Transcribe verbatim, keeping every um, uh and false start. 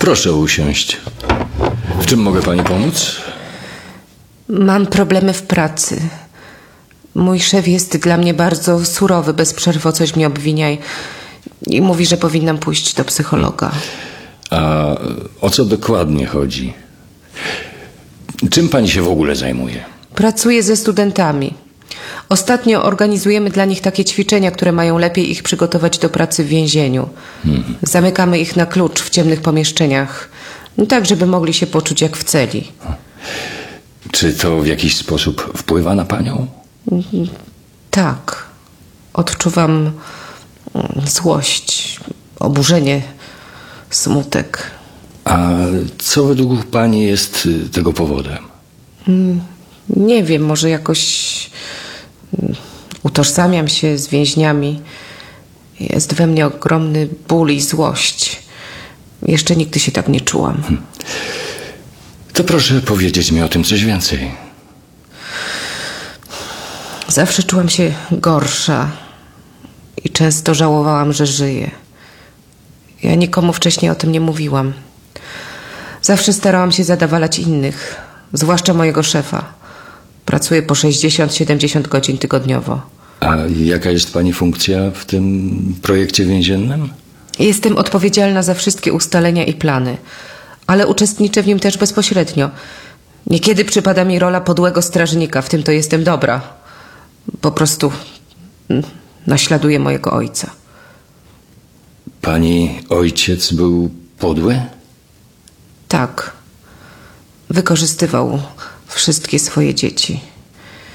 Proszę usiąść. W czym mogę pani pomóc? Mam problemy w pracy. Mój szef jest dla mnie bardzo surowy, bez przerwy o coś mnie obwinia i, i mówi, że powinnam pójść do psychologa. A o co dokładnie chodzi? Czym pani się w ogóle zajmuje? Pracuję ze studentami. Ostatnio organizujemy dla nich takie ćwiczenia, które mają lepiej ich przygotować do pracy w więzieniu. Hmm. Zamykamy ich na klucz w ciemnych pomieszczeniach, tak żeby mogli się poczuć jak w celi. Czy to w jakiś sposób wpływa na panią? Tak. Odczuwam złość, oburzenie, smutek. A co według pani jest tego powodem? Nie wiem, może jakoś utożsamiam się z więźniami. Jest we mnie ogromny ból i złość. Jeszcze nigdy się tak nie czułam. Hmm. To proszę powiedzieć mi o tym coś więcej. Zawsze czułam się gorsza i często żałowałam, że żyję. Ja nikomu wcześniej o tym nie mówiłam. Zawsze starałam się zadowalać innych, zwłaszcza mojego szefa. Pracuję po sześćdziesiąt siedemdziesiąt godzin tygodniowo. A jaka jest pani funkcja w tym projekcie więziennym? Jestem odpowiedzialna za wszystkie ustalenia i plany, ale uczestniczę w nim też bezpośrednio. Niekiedy przypada mi rola podłego strażnika, w tym to jestem dobra. Po prostu naśladuję mojego ojca. Pani ojciec był podły? Tak. Wykorzystywał wszystkie swoje dzieci.